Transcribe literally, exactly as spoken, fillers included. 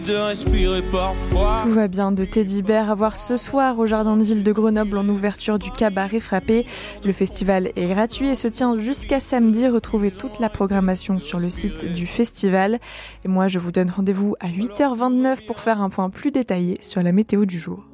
de respirer parfois. Tout va bien de Teddy Bear à voir ce soir au Jardin de Ville de Grenoble en ouverture du Cabaret Frappé. Le festival est gratuit et se tient jusqu'à samedi. Retrouvez toute la programmation sur le site du festival. Et moi, je vous donne rendez-vous à huit heures vingt-neuf pour faire un point plus détaillé sur la météo du jour.